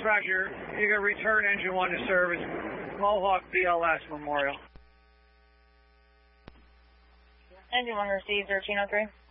Roger. You can return engine 1 to service. Mohawk BLS Memorial. Engine 1 received 1303.